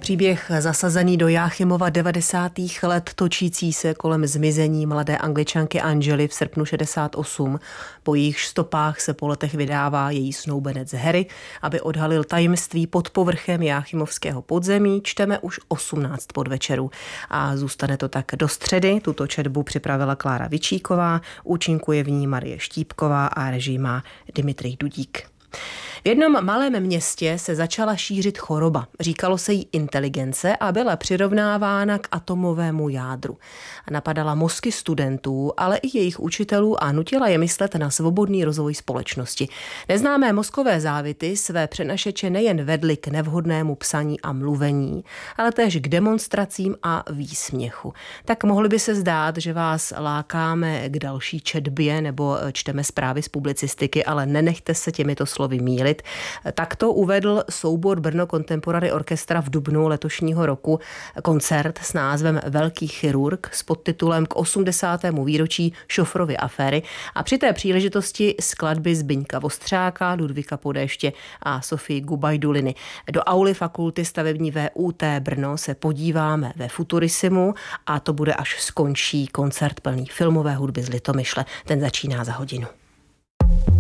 Příběh zasazený do Jáchymova 90. let, točící se kolem zmizení mladé Angličanky Angely v srpnu 68. Po jejich stopách se po letech vydává její snoubenec Harry, aby odhalil tajemství pod povrchem jáchymovského podzemí. Čteme už 18 podvečerů a zůstane to tak do středy. Tuto četbu připravila Klára Vičíková, účinkuje v ní Marie Štípková a režii má Dimitrij Dudík. V jednom malém městě se začala šířit choroba. Říkalo se jí inteligence a byla přirovnávána k atomovému jádru. Napadala mozky studentů, ale i jejich učitelů a nutila je myslet na svobodný rozvoj společnosti. Neznámé mozkové závity své přenašeče nejen vedly k nevhodnému psaní a mluvení, ale též k demonstracím a výsměchu. Tak mohli by se zdát, že vás lákáme k další četbě nebo čteme zprávy z publicistiky, ale nenechte se těmito slovy mýlit. Tak to uvedl soubor Brno Contemporary Orchestra v dubnu letošního roku koncert s názvem Velký chirurg s podtitulem k 80. výročí Šofrovy aféry a při té příležitosti skladby Zbyňka Vostřáka, Ludvíka Podéště a Sofii Gubajduliny. Do auly fakulty stavební VUT Brno se podíváme ve Futurisimu a to bude, až skončí koncert plný filmové hudby z Litomyšle. Ten začíná za hodinu.